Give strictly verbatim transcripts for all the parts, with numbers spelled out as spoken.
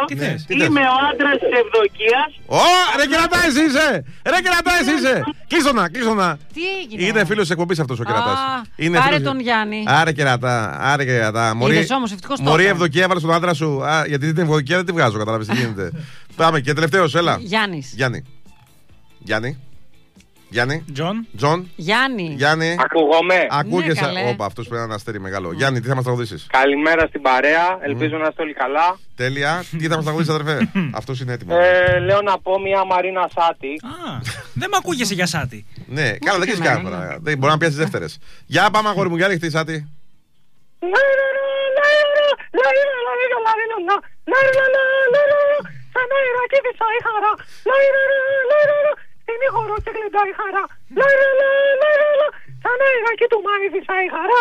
Τι θες? Είμαι ο άντρας της Ευδοκίας. Ω, ρε κερατάς είσαι! Ρε κερατάς είσαι! Κλείστονα, κλείστονα. Τι έγινε? Είναι φίλος της εκπομπής αυτός ο κερατάς. Πάρε τον Γιάννη. Άρε κερατά, άρε κερατά. Είδες όμως, ευτυχώς Μωρή τότε. Ευδοκία έβαλε στον άντρα σου. Α, γιατί την Ευδοκία δεν τη βγάζω, καταλάβεις τι γίνεται. Πάμε και τελευταίος, έλα. Γιάννης. Γιάννη. Γιάννη. Γιάννη. Τζον. Τζον. Γιάννη. Γιάννη. Ακούγομαι. Ακούγεσαι. Ναι, καλέ. Όπα, αυτός πρέπει να είναι αστέρι μεγάλο. Γιάννη, τι θα μας τραγουδήσεις? Καλημέρα στην παρέα. Ελπίζω να είστε όλοι καλά. Τέλεια. Τι θα μας τραγουδήσεις, αδερφέ? Αυτός είναι έτοιμο. Ε, λέω να πω μια Μαρίνα Σάτι. Α, δεν μ' ακούγεσαι για Σάτι. Ναι, καλά, δεν έχεις και κάνει εμένα. τώρα. Δεν μπορεί να πιάσεις δεύτερες. Για πάμε, αγόρι μου, για ρίχτη, Σάτι. Σαν αεράκι φυσάει χαρά. Είναι χορό και γλεντάει χαρά. Σαν αεράκι του μάνι φυσάει χαρά.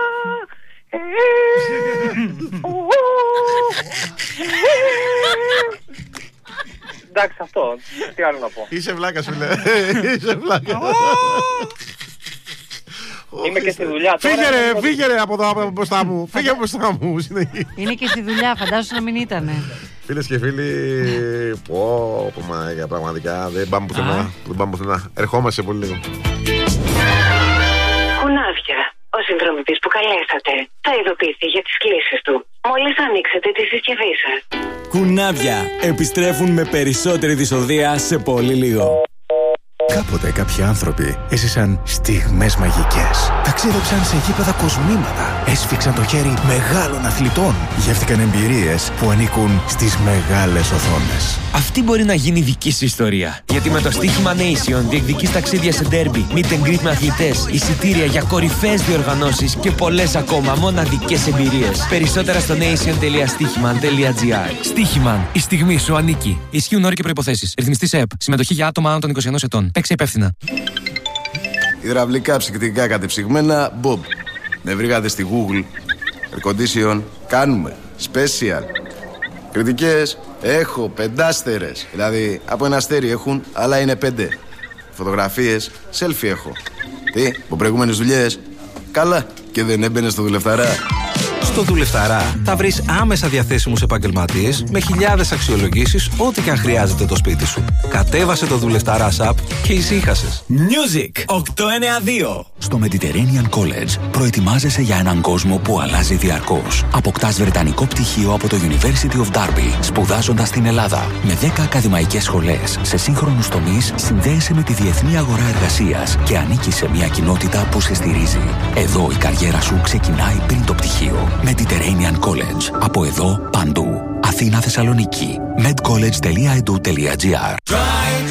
Εντάξει, αυτό. Τι άλλο να πω. Είσαι βλάκα, σου λέει. Είσαι βλάκα. Είμαι και στη δουλειά τώρα. Φύγε ρε, φύγε ρε από εδώ από μπροστά μου. Φύγε από μπροστά μου. Είναι και στη δουλειά, φαντάζομαι να μην ήτανε. Φίλες και φίλοι, πω, πω, μα, πραγματικά δεν πάμε πουθενά. Δεν πάμε πουθενά. Ερχόμαστε πολύ λίγο. Κουνάβια. Ο συνδρομητής που καλέσατε θα ειδοποιηθεί για τις κλήσεις του μόλις ανοίξετε τη συσκευή σας. Κουνάβια. Επιστρέφουν με περισσότερη δυσοδεία σε πολύ λίγο. Κάποτε κάποιοι άνθρωποι έζησαν στιγμές μαγικές. Ταξίδεψαν σε γήπεδα κοσμήματα. Έσφιξαν το χέρι μεγάλων αθλητών. Γεύτηκαν εμπειρίες που ανήκουν στις μεγάλες οθόνες. Αυτή μπορεί να γίνει δική σου ιστορία. Γιατί με το στοίχημα Nation διεκδικείς ταξίδια σε ντέρμπι, meet and greet με αθλητές, εισιτήρια για κορυφαίες διοργανώσεις και πολλές ακόμα μοναδικές εμπειρίες. Περισσότερα στο nation τελεία στοίχημαν τελεία gr. Στοίχημαν. Η στιγμή σου ανήκει. Ισχύουν όροι και προϋποθέσεις. Ρυθμιστής ΕΕΠ. Συμμετοχή για άτομα άνω των είκοσι ενός ετών. Παίξε υπεύθυνα. Υδραυλικά ψυκτικά κατεψυγμένα Bob. Με βρήκατε στη Google. Air condition. Κάνουμε. Special. Κριτικές. Έχω πεντάστερες. Δηλαδή από ένα αστέρι έχουν, αλλά είναι πέντε. Φωτογραφίες. Selfie έχω. Τι, από προηγούμενες δουλειές? Καλά. Και δεν έμπαινε στο δουλευταρά. Στο Δουλευταρά θα βρεις άμεσα διαθέσιμους επαγγελματίες με χιλιάδες αξιολογήσεις ό,τι και αν χρειάζεται το σπίτι σου. Κατέβασε το Δουλευταρά app και ησύχασες. Music οκτακόσια ενενήντα δύο. Στο Mediterranean College προετοιμάζεσαι για έναν κόσμο που αλλάζει διαρκώς. Αποκτάς βρετανικό πτυχίο από το University of Derby, σπουδάζοντας στην Ελλάδα. Με δέκα ακαδημαϊκές σχολές σε σύγχρονους τομείς, συνδέεσαι με τη διεθνή αγορά εργασίας και ανήκεις σε μια κοινότητα που σε στηρίζει. Εδώ η καριέρα σου ξεκινάει πριν το πτυχίο. Mediterranean College. Από εδώ παντού. Αθήνα, Θεσσαλονίκη. medcollege τελεία e d u τελεία g r.